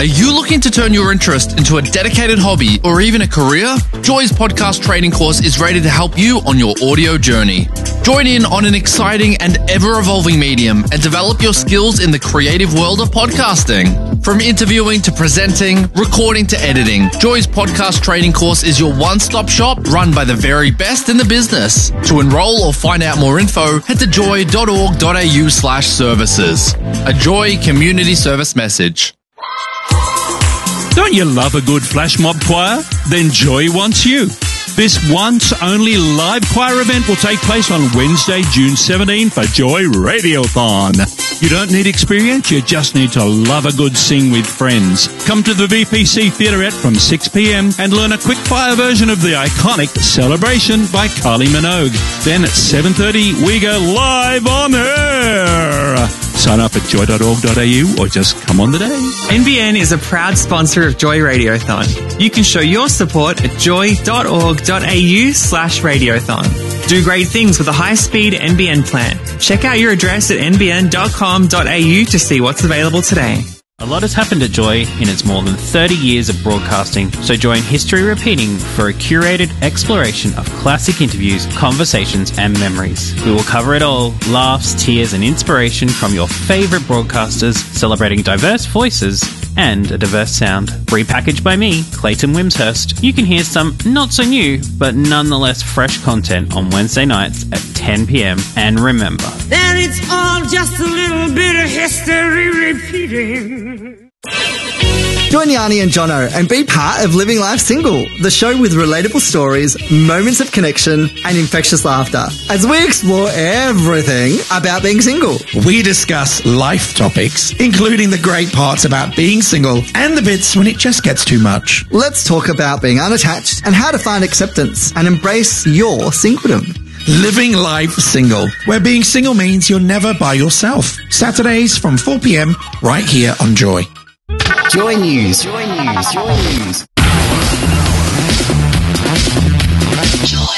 Are you looking to turn your interest into a dedicated hobby or even a career? Joy's podcast training course is ready to help you on your audio journey. Join in on an exciting and ever-evolving medium and develop your skills in the creative world of podcasting. From interviewing to presenting, recording to editing, Joy's podcast training course is your one-stop shop run by the very best in the business. To enroll or find out more info, head to joy.org.au/services. A Joy community service message. Don't you love a good flash mob choir? Then Joy wants you. This once-only live choir event will take place on Wednesday, June 17 for Joy Radiothon. You don't need experience, you just need to love a good sing with friends. Come to the VPC Theaterette from 6 p.m. and learn a quick-fire version of the iconic Celebration by Kylie Minogue. Then at 7:30, we go live on air. Sign up at joy.org.au or just come on the day. NBN is a proud sponsor of Joy Radiothon. You can show your support at joy.org.au/radiothon. Do great things with a high-speed NBN plan. Check out your address at nbn.com.au to see what's available today. A lot has happened at Joy in its more than 30 years of broadcasting, so join History Repeating for a curated exploration of classic interviews, conversations and memories. We will cover it all, laughs, tears and inspiration from your favourite broadcasters, celebrating diverse voices and a diverse sound. Repackaged by me, Clayton Wimshurst, you can hear some not so new, but nonetheless fresh content on Wednesday nights at 10 p.m. And remember, that it's all just a little bit of history repeating. Join Yanni and Jono and be part of Living Life Single, the show with relatable stories, moments of connection and infectious laughter, as we explore everything about being single. We discuss life topics, including the great parts about being single and the bits when it just gets too much. Let's talk about being unattached and how to find acceptance and embrace your singledom. Living Life Single, where being single means you're never by yourself. Saturdays from 4 p.m. right here on Joy. Joy News. Joy News. Joy News. Joy.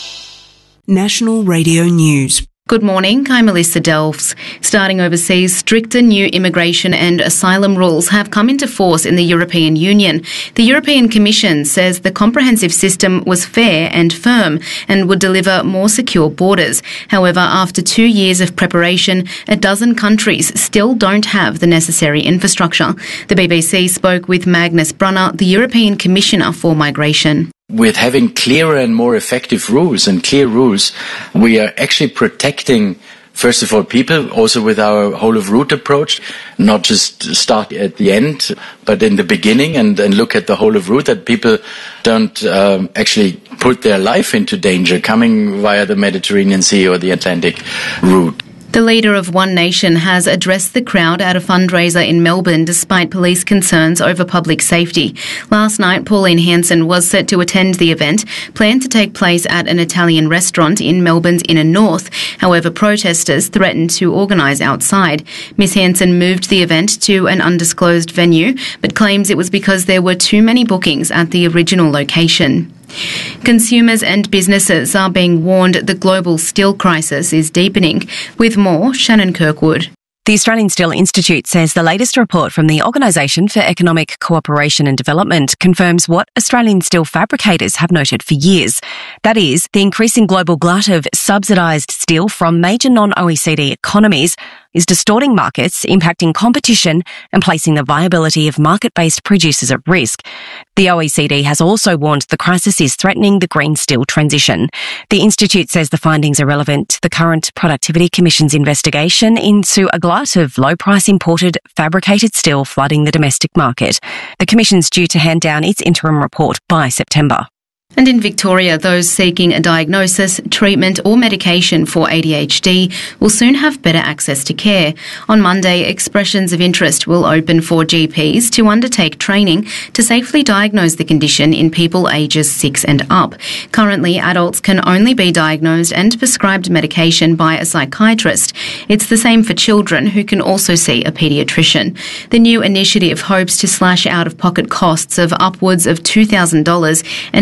National Radio News. Good morning, I'm Melissa Delves. Starting overseas, stricter new immigration and asylum rules have come into force in the European Union. The European Commission says the comprehensive system was fair and firm and would deliver more secure borders. However, after 2 years of preparation, a dozen countries still don't have the necessary infrastructure. The BBC spoke with Magnus Brunner, the European Commissioner for Migration. With having clearer and more effective rules and clear rules, we are actually protecting, first of all, people, also with our whole of route approach, not just start at the end, but in the beginning and look at the whole of route, that people don't actually put their life into danger coming via the Mediterranean Sea or the Atlantic route. The leader of One Nation has addressed the crowd at a fundraiser in Melbourne despite police concerns over public safety. Last night, Pauline Hanson was set to attend the event, planned to take place at an Italian restaurant in Melbourne's inner north. However, protesters threatened to organise outside. Ms Hanson moved the event to an undisclosed venue, but claims it was because there were too many bookings at the original location. Consumers and businesses are being warned the global steel crisis is deepening. With more, Shannon Kirkwood. The Australian Steel Institute says the latest report from the Organisation for Economic Cooperation and Development confirms what Australian steel fabricators have noted for years. That is, the increasing global glut of subsidised steel from major non-OECD economies is distorting markets, impacting competition and placing the viability of market-based producers at risk. The OECD has also warned the crisis is threatening the green steel transition. The Institute says the findings are relevant to the current Productivity Commission's investigation into a glut of low-price imported fabricated steel flooding the domestic market. The Commission's due to hand down its interim report by September. And in Victoria, those seeking a diagnosis, treatment or medication for ADHD will soon have better access to care. On Monday, Expressions of Interest will open for GPs to undertake training to safely diagnose the condition in people ages 6 and up. Currently, adults can only be diagnosed and prescribed medication by a psychiatrist. It's the same for children, who can also see a paediatrician. The new initiative hopes to slash out-of-pocket costs of upwards of $2,000 and wait time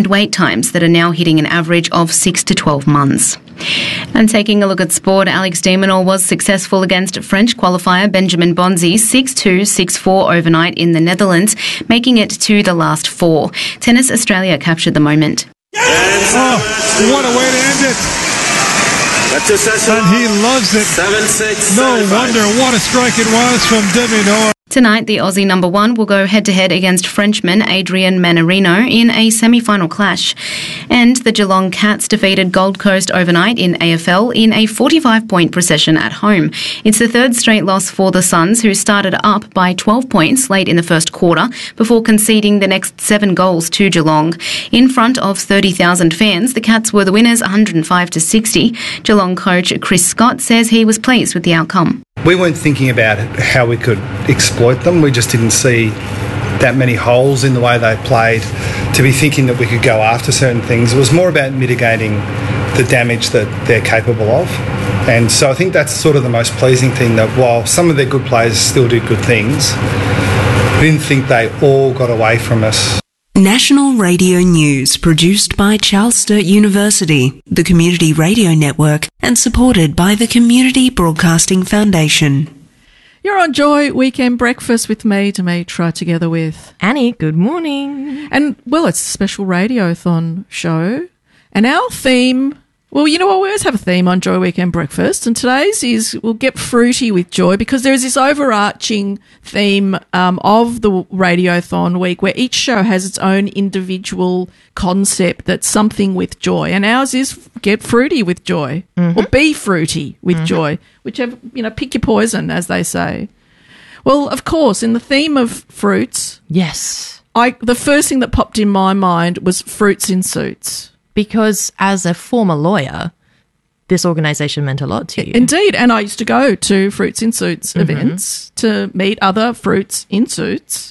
times that are now hitting an average of 6 to 12 months. And taking a look at sport, Alex de Minaur was successful against French qualifier Benjamin Bonzi 6-2, 6-4 overnight in the Netherlands, making it to the last four. Tennis Australia captured the moment. Oh, what a way to end it. And he loves it. 7-6. No wonder what a strike it was from de Minaur. Tonight, the Aussie number one will go head-to-head against Frenchman Adrian Manarino in a semi-final clash. And the Geelong Cats defeated Gold Coast overnight in AFL in a 45-point procession at home. It's the third straight loss for the Suns, who started up by 12 points late in the first quarter before conceding the next 7 goals to Geelong. In front of 30,000 fans, the Cats were the winners 105-60. Geelong coach Chris Scott says he was pleased with the outcome. We weren't thinking about how we could exploit them. We just didn't see that many holes in the way they played to be thinking that we could go after certain things. It was more about mitigating the damage that they're capable of. And so I think that's sort of the most pleasing thing, that while some of their good players still do good things, we didn't think they all got away from us. National Radio News, produced by Charles Sturt University, the Community Radio Network, and supported by the Community Broadcasting Foundation. You're on Joy Weekend Breakfast with me, Demetra, together with Annie. Good morning. And, well, it's a special radiothon show. And our theme, well, you know what, we always have a theme on Joy Weekend Breakfast, and today's is we'll get fruity with joy, because there's this overarching theme of the radiothon week where each show has its own individual concept that's something with joy, and ours is get fruity with joy, or be fruity with joy, whichever, pick your poison, as they say. Well, of course, in the theme of fruits, yes, the first thing that popped in my mind was fruits in suits. Because as a former lawyer, this organisation meant a lot to you. Indeed, and I used to go to Fruits in Suits events to meet other fruits in suits.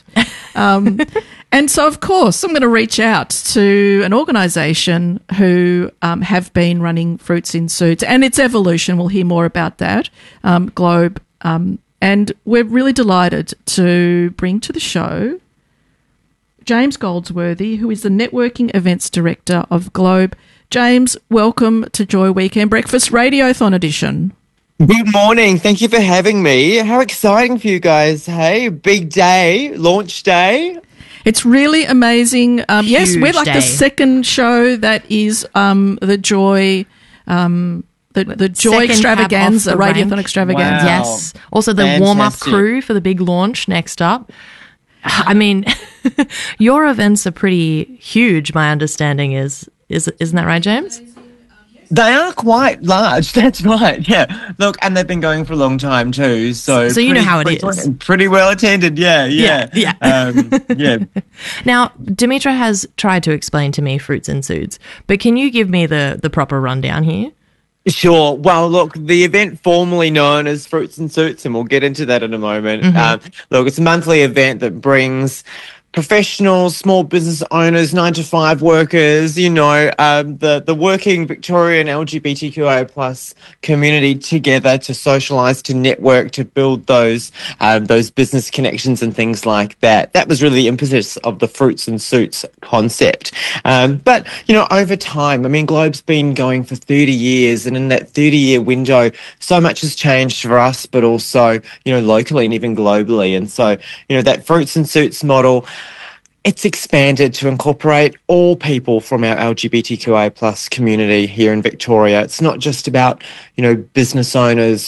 And so, of course, I'm going to reach out to an organisation who have been running Fruits in Suits and its evolution. We'll hear more about that, Globe. And we're really delighted to bring to the show James Goldsworthy, who is the Networking Events Director of Globe. James, welcome to Joy Weekend Breakfast Radiothon Edition. Good morning. Thank you for having me. How exciting for you guys, hey? Big day, launch day. It's really amazing. Yes, we're like day. The second show that is the Joy... The Joy Extravaganza, Radiothon Extravaganza. Wow. Yes. Also the warm-up crew for the big launch next up. I mean, your events are pretty huge, my understanding is. Isn't that right, James? They are quite large, that's right, yeah. Look, and they've been going for a long time too, so you know how it is. Pretty well attended, yeah. Yeah. Yeah. Now, Demetra has tried to explain to me Fruits and Suits, but can you give me the proper rundown here? Sure. Well, look, the event formerly known as Fruits and Suits, and we'll get into that in a moment. Look, it's a monthly event that brings professionals, small business owners, 9-to-5 workers, the working Victorian LGBTQI plus community together to socialise, to network, to build those business connections and things like that. That was really the impetus of the Fruits and Suits concept. But, over time, I mean, Globe's been going for 30 years, and in that 30-year window, so much has changed for us, but also, locally and even globally. And so, that Fruits and Suits model, it's expanded to incorporate all people from our LGBTQI plus community here in Victoria. It's not just about, business owners,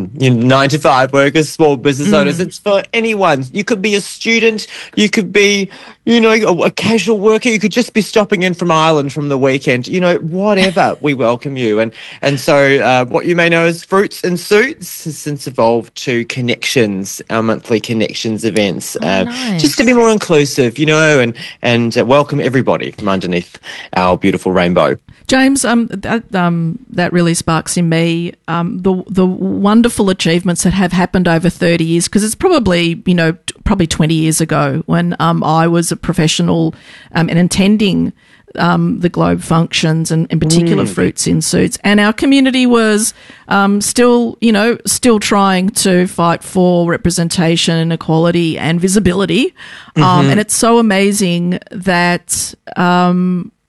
9-to-5 workers, small business owners. It's for anyone. You could be a student. You could be, a casual worker. You could just be stopping in from Ireland from the weekend. Whatever, we welcome you. And so what you may know as Fruits and Suits has since evolved to Connections, our monthly Connections events, nice. Just to be more inclusive, and welcome everybody from underneath our beautiful rainbow. James, that really sparks in me the wonderful achievements that have happened over 30 years, because it's probably 20 years ago when I was a professional and attending the Globe functions, and in particular Fruits in Suits, and our community was still trying to fight for representation and equality and visibility, and it's so amazing that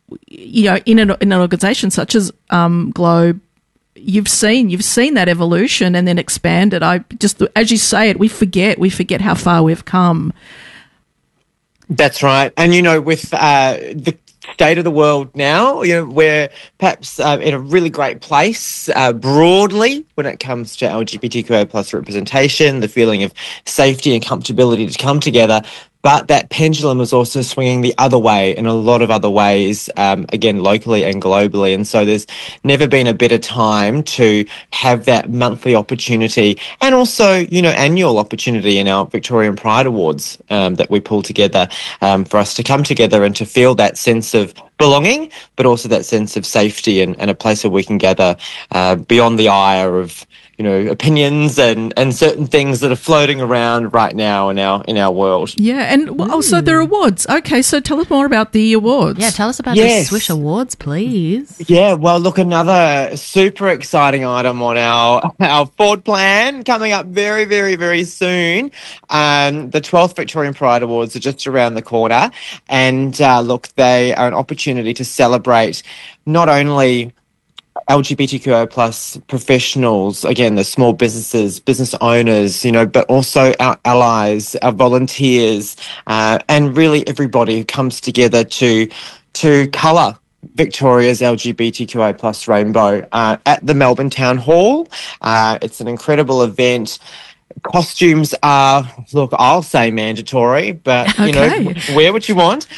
in an organisation such as Globe, you've seen that evolution and then expanded. I just, as you say it, we forget how far we've come. That's right. And, with the state of the world now, we're perhaps in a really great place broadly when it comes to LGBTQI plus representation, the feeling of safety and comfortability to come together. But that pendulum is also swinging the other way in a lot of other ways, again, locally and globally. And so there's never been a better time to have that monthly opportunity and also, annual opportunity in our Victorian Pride Awards that we pull together for us to come together and to feel that sense of belonging, but also that sense of safety and a place where we can gather beyond the ire of opinions and certain things that are floating around right now in our world. Yeah, and also there are awards. Okay, so tell us more about the awards. Yeah, tell us about the Swish Awards, please. Yeah, well, look, another super exciting item on our forward plan coming up very, very, very soon. The 12th Victorian Pride Awards are just around the corner. And look, they are an opportunity to celebrate not only LGBTQI plus professionals, again, the small businesses, business owners, but also our allies, our volunteers, and really everybody who comes together to colour Victoria's LGBTQI plus rainbow at the Melbourne Town Hall. It's an incredible event. Costumes are, look, I'll say mandatory, but, wear what you want.